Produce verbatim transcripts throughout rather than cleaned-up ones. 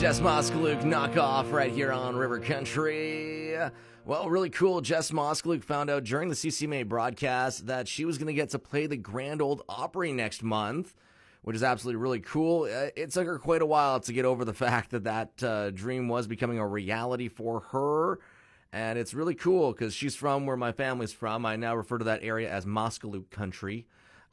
Jess Moskaluk knockoff right here on River Country. Well, really cool. Jess Moskaluk found out during the C C M A broadcast that she was going to get to play the Grand Ole Opry next month, which is absolutely really cool. It took her quite a while to get over the fact that that uh, dream was becoming a reality for her. And it's really cool because she's from where my family's from. I now refer to that area as Moskaluk Country.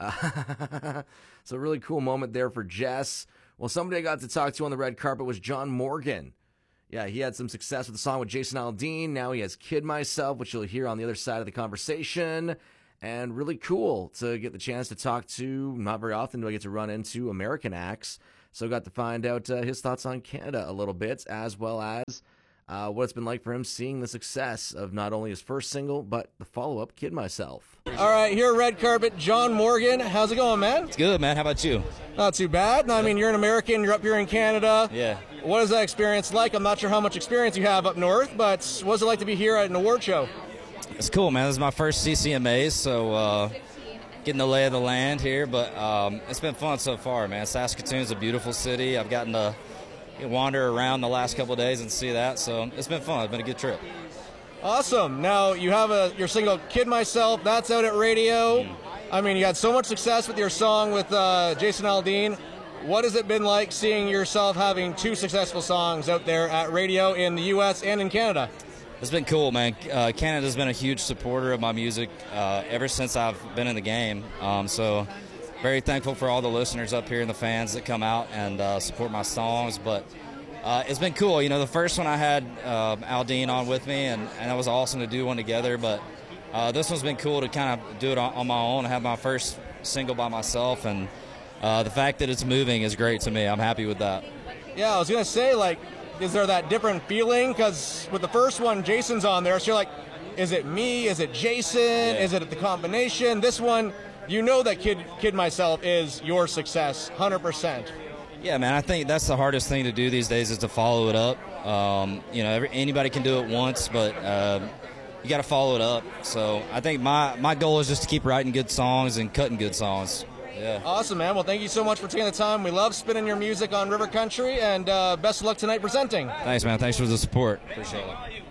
Uh, so a really cool moment there for Jess. Well, somebody I got to talk to on the red carpet was John Morgan. Yeah, he had some success with the song with Jason Aldean. Now he has Kid Myself, which you'll hear on the other side of the conversation. And really cool to get the chance to talk to. Not very often do I get to run into American acts. So got to find out uh, his thoughts on Canada a little bit, as well as uh, what it's been like for him seeing the success of not only his first single, but the follow-up, Kid Myself. All right, here, red carpet, John Morgan. How's it going, man? It's good, man. How about you? Not too bad. No, I mean, you're an American. You're up here in Canada. Yeah. What is that experience like? I'm not sure how much experience you have up north, but what's it like to be here at an award show? It's cool, man. This is my first C C M As, so uh, getting the lay of the land here. But um, it's been fun so far, man. Saskatoon's a beautiful city. I've gotten to wander around the last couple of days and see that, so it's been fun. It's been a good trip. Awesome. Now, you have a your single, Kid Myself. That's out at radio. Mm. I mean, you had so much success with your song with uh, Jason Aldean. What has it been like seeing yourself having two successful songs out there at radio in the U S and in Canada? It's been cool, man. Uh, Canada's been a huge supporter of my music uh, ever since I've been in the game. Um, so very thankful for all the listeners up here and the fans that come out and uh, support my songs. But uh, it's been cool. You know, the first one I had uh, Aldean on with me, and, and that was awesome to do one together. But uh, this one's been cool to kind of do it on, on my own and have my first single by myself. And uh, the fact that it's moving is great to me. I'm happy with that. Yeah, I was going to say, like, is there that different feeling? Because with the first one, Jason's on there, so you're like, is it me? Is it Jason? Yeah. Is it the combination? This one, you know that Kid Kid Myself is your success, one hundred percent. Yeah, man, I think that's the hardest thing to do these days is to follow it up. Um, you know, every, anybody can do it once, but uh, you got to follow it up. So I think my, my goal is just to keep writing good songs and cutting good songs. Yeah. Awesome, man. Well, thank you so much for taking the time. We love spinning your music on River Country, and uh, best of luck tonight presenting. Thanks, man. Thanks for the support. Appreciate it.